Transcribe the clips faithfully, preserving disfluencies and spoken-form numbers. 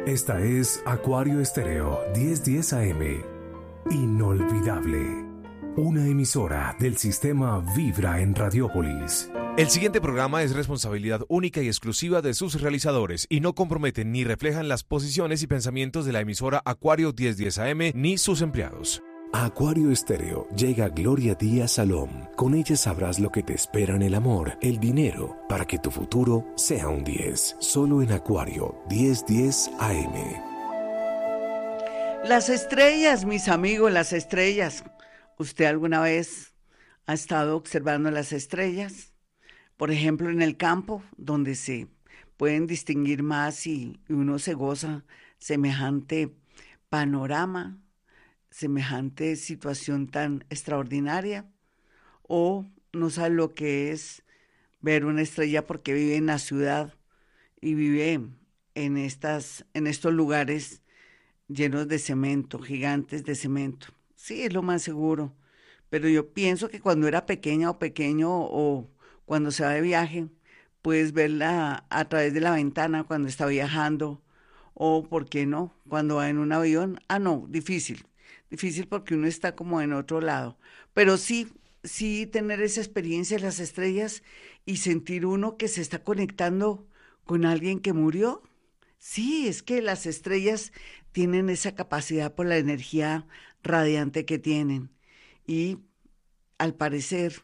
Esta es Acuario Estéreo diez diez A M. Inolvidable. Una emisora del sistema Vibra en Radiópolis. El siguiente programa es responsabilidad única y exclusiva de sus realizadores y no comprometen ni reflejan las posiciones y pensamientos de la emisora Acuario diez diez A M ni sus empleados. A Acuario Estéreo llega Gloria Díaz Salom. Con ella sabrás lo que te espera en el amor, el dinero, para que tu futuro sea un diez. Solo en Acuario diez diez A M. Las estrellas, mis amigos, las estrellas. ¿Usted alguna vez ha estado observando las estrellas? Por ejemplo, en el campo, donde se pueden distinguir más y uno se goza semejante panorama, semejante situación tan extraordinaria, o no sabe lo que es ver una estrella porque vive en la ciudad y vive en, estas, en estos lugares llenos de cemento, gigantes de cemento. Sí, es lo más seguro, pero yo pienso que cuando era pequeña o pequeño o cuando se va de viaje, puedes verla a través de la ventana cuando está viajando, o, ¿por qué no?, cuando va en un avión. Ah, no, difícil, difícil porque uno está como en otro lado. Pero sí, sí tener esa experiencia de las estrellas y sentir uno que se está conectando con alguien que murió. Sí, es que las estrellas tienen esa capacidad por la energía radiante que tienen. Y al parecer,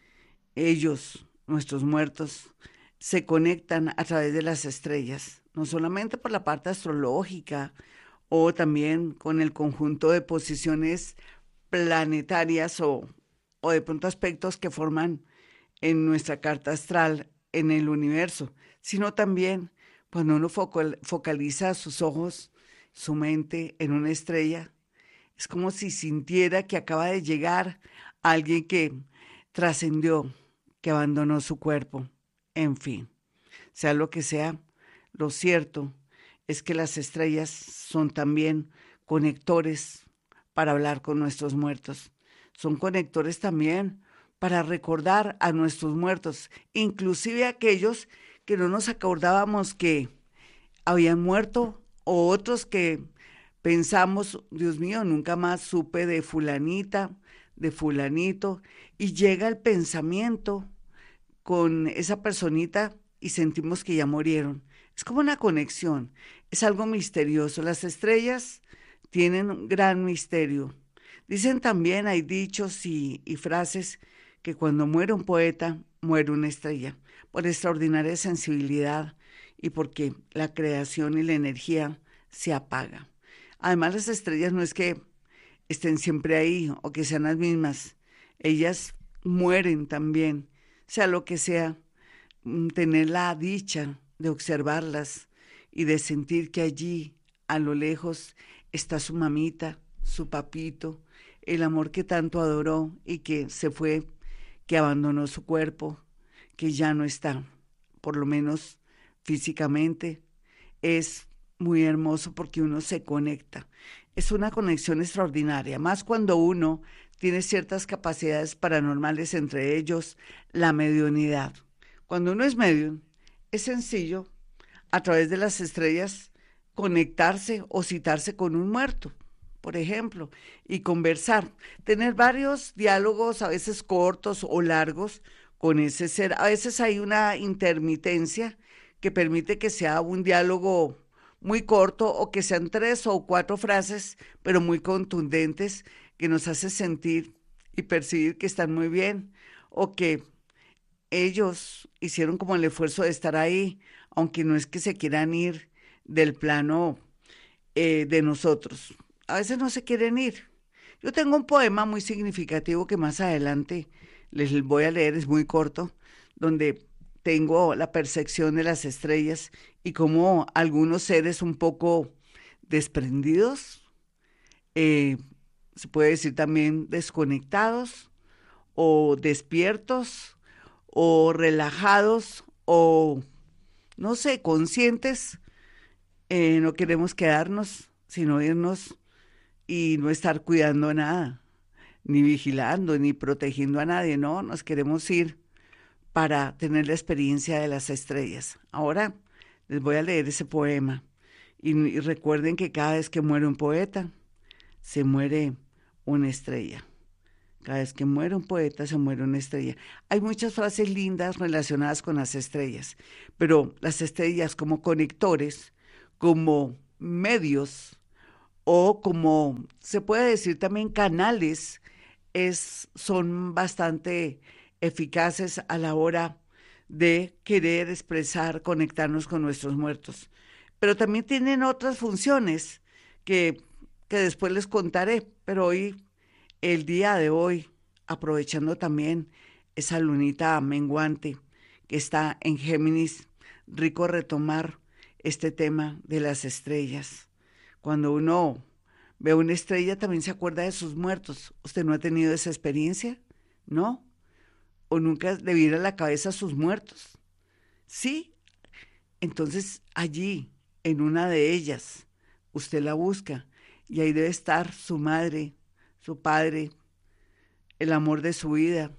ellos, nuestros muertos, se conectan a través de las estrellas, no solamente por la parte astrológica o también con el conjunto de posiciones planetarias o, o de pronto aspectos que forman en nuestra carta astral en el universo, sino también cuando uno focal, focaliza sus ojos, su mente en una estrella, es como si sintiera que acaba de llegar alguien que trascendió, que abandonó su cuerpo. En fin, sea lo que sea, lo cierto es que las estrellas son también conectores para hablar con nuestros muertos. Son conectores también para recordar a nuestros muertos, inclusive aquellos que no nos acordábamos que habían muerto, o otros que pensamos, Dios mío, nunca más supe de fulanita, de fulanito, y llega el pensamiento con esa personita y sentimos que ya murieron. Es como una conexión, es algo misterioso. Las estrellas tienen un gran misterio. Dicen también, hay dichos y, y frases, que cuando muere un poeta, muere una estrella, por extraordinaria sensibilidad y porque la creación y la energía se apaga. Además, las estrellas no es que estén siempre ahí o que sean las mismas, ellas mueren también, sea lo que sea, tener la dicha de observarlas y de sentir que allí, a lo lejos, está su mamita, su papito, el amor que tanto adoró y que se fue, que abandonó su cuerpo, que ya no está, por lo menos físicamente, es muy hermoso porque uno se conecta. Es una conexión extraordinaria, más cuando uno tiene ciertas capacidades paranormales, entre ellos la mediunidad. Cuando uno es medium, es sencillo, a través de las estrellas, conectarse o citarse con un muerto, por ejemplo, y conversar, tener varios diálogos, a veces cortos o largos, con ese ser. A veces hay una intermitencia que permite que sea un diálogo muy corto o que sean tres o cuatro frases, pero muy contundentes, que nos hace sentir y percibir que están muy bien o que ellos hicieron como el esfuerzo de estar ahí, aunque no es que se quieran ir del plano eh, de nosotros. A veces no se quieren ir. Yo tengo un poema muy significativo que más adelante les voy a leer, es muy corto, donde tengo la percepción de las estrellas y cómo algunos seres un poco desprendidos, eh, se puede decir también desconectados o despiertos o relajados o, no sé, conscientes, eh, no queremos quedarnos, sino irnos y no estar cuidando nada, ni vigilando, ni protegiendo a nadie, no, nos queremos ir para tener la experiencia de las estrellas. Ahora les voy a leer ese poema Y, y recuerden que cada vez que muere un poeta, se muere una estrella. Cada vez que muere un poeta, se muere una estrella. Hay muchas frases lindas relacionadas con las estrellas, pero las estrellas como conectores, como medios o como se puede decir también canales, es, son bastante eficaces a la hora de querer expresar, conectarnos con nuestros muertos. Pero también tienen otras funciones que, que después les contaré, pero hoy, el día de hoy, aprovechando también esa lunita menguante que está en Géminis, rico retomar este tema de las estrellas. Cuando uno ve una estrella también se acuerda de sus muertos. ¿Usted no ha tenido esa experiencia? ¿No? ¿O nunca le viene a la cabeza a sus muertos? Sí. Entonces allí, en una de ellas, usted la busca y ahí debe estar su madre, su padre, el amor de su vida.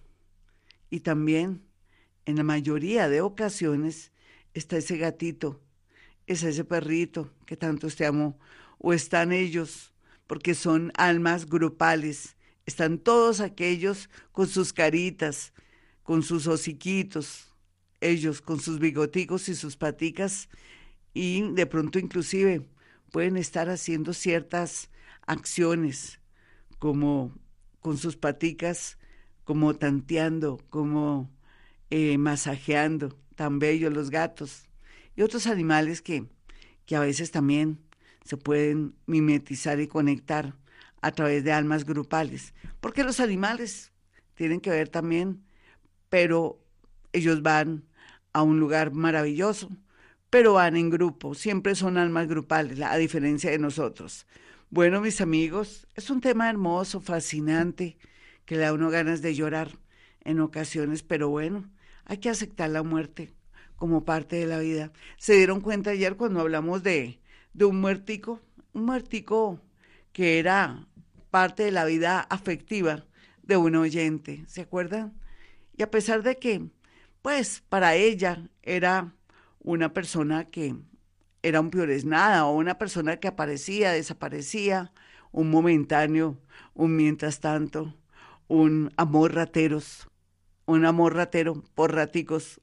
Y también, en la mayoría de ocasiones, está ese gatito, es ese perrito que tanto usted amó, o están ellos, porque son almas grupales, están todos aquellos con sus caritas, con sus hociquitos, ellos con sus bigoticos y sus paticas, y de pronto inclusive pueden estar haciendo ciertas acciones, como con sus paticas, como tanteando, como eh, masajeando, tan bellos los gatos, y otros animales que, que a veces también se pueden mimetizar y conectar a través de almas grupales, porque los animales tienen que ver también, pero ellos van a un lugar maravilloso, pero van en grupo, siempre son almas grupales, a diferencia de nosotros. Bueno, mis amigos, es un tema hermoso, fascinante, que le da a uno ganas de llorar en ocasiones, pero bueno, hay que aceptar la muerte como parte de la vida. ¿Se dieron cuenta ayer cuando hablamos de, de un muertico? Un muertico que era parte de la vida afectiva de un oyente, ¿se acuerdan? Y a pesar de que, pues, para ella era una persona que era un peor es nada, o una persona que aparecía, desaparecía, un momentáneo, un mientras tanto, un amor rateros, un amor ratero por raticos.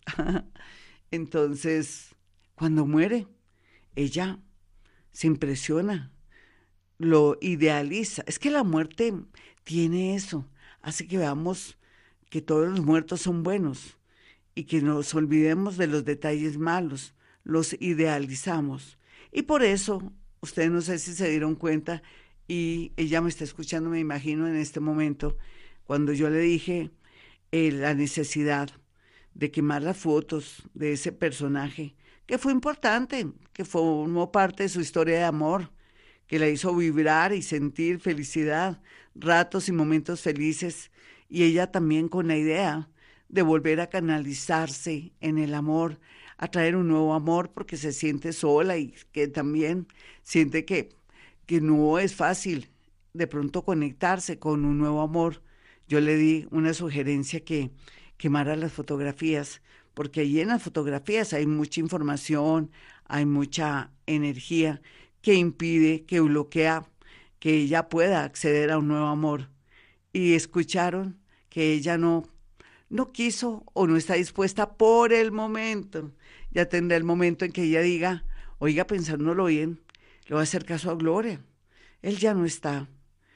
Entonces, cuando muere, ella se impresiona, lo idealiza. Es que la muerte tiene eso, hace que veamos que todos los muertos son buenos y que nos olvidemos de los detalles malos, los idealizamos. Y por eso, ustedes no sé si se dieron cuenta, y ella me está escuchando, me imagino, en este momento, cuando yo le dije eh, la necesidad de quemar las fotos de ese personaje, que fue importante, que formó parte de su historia de amor, que la hizo vibrar y sentir felicidad, ratos y momentos felices, y ella también con la idea de volver a canalizarse en el amor, a traer un nuevo amor porque se siente sola y que también siente que, que no es fácil de pronto conectarse con un nuevo amor. Yo le di una sugerencia que quemara las fotografías, porque allí en las fotografías hay mucha información, hay mucha energía que impide, que bloquea que ella pueda acceder a un nuevo amor. Y escucharon que ella no no quiso o no está dispuesta por el momento. Ya tendrá el momento en que ella diga, oiga, pensándolo bien, le voy a hacer caso a Gloria. Él ya no está.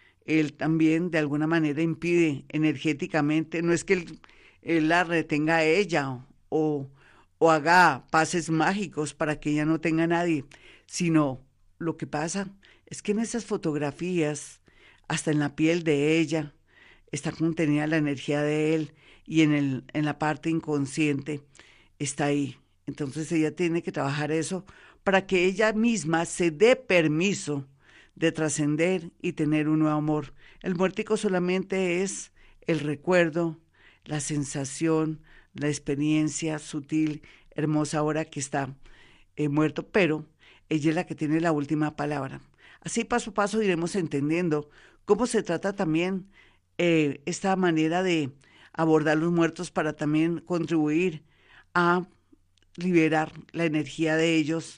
Él también de alguna manera impide energéticamente, no es que él, él la retenga a ella o, o haga pases mágicos para que ella no tenga a nadie, sino lo que pasa es que en esas fotografías, hasta en la piel de ella, está contenida la energía de él, y en, el, en la parte inconsciente está ahí. Entonces ella tiene que trabajar eso para que ella misma se dé permiso de trascender y tener un nuevo amor. El muertico solamente es el recuerdo, la sensación, la experiencia sutil, hermosa ahora que está eh, muerto, pero ella es la que tiene la última palabra. Así paso a paso iremos entendiendo cómo se trata también eh, esta manera de abordar los muertos para también contribuir a liberar la energía de ellos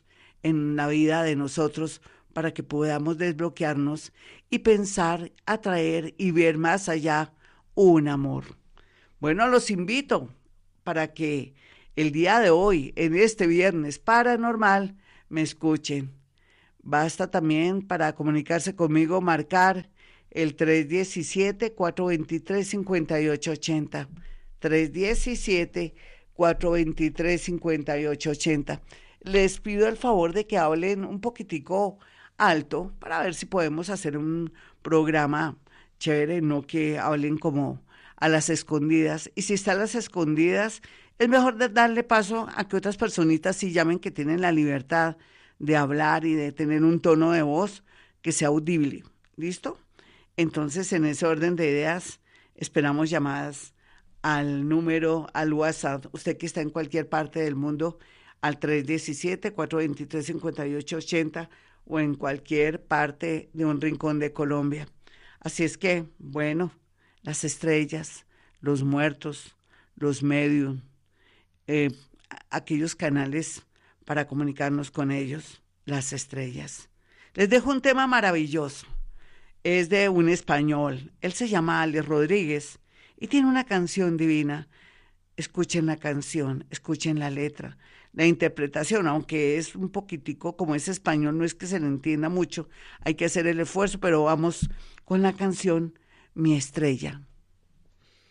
en la vida de nosotros para que podamos desbloquearnos y pensar, atraer y ver más allá un amor. Bueno, los invito para que el día de hoy, en este viernes paranormal, me escuchen. Basta también para comunicarse conmigo, marcar el tres uno siete, cuatro dos tres, cinco ocho ocho cero. tres uno siete, cuatro dos tres, cinco ocho ocho cero. Les pido el favor de que hablen un poquitico alto para ver si podemos hacer un programa chévere, no que hablen como a las escondidas. Y si están a las escondidas, es mejor darle paso a que otras personitas sí llamen, que tienen la libertad de hablar y de tener un tono de voz que sea audible. ¿Listo? Entonces, en ese orden de ideas, esperamos llamadas al número, al WhatsApp, usted que está en cualquier parte del mundo, al tres uno siete, cuatro dos tres, cinco ocho ocho cero o en cualquier parte de un rincón de Colombia. Así es que, bueno, las estrellas, los muertos, los medios, eh, aquellos canales para comunicarnos con ellos, las estrellas. Les dejo un tema maravilloso. Es de un español. Él se llama Alex Rodríguez y tiene una canción divina. Escuchen la canción, escuchen la letra, la interpretación, aunque es un poquitico, como es español, no es que se le entienda mucho, hay que hacer el esfuerzo, pero vamos con la canción Mi Estrella.